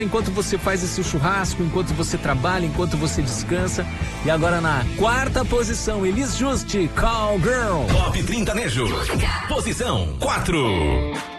enquanto você faz esse churrasco, enquanto você trabalha, enquanto você descansa. E agora na quarta posição, Elis Juste, Call Girl. Top 30 Nejo. Posição 4.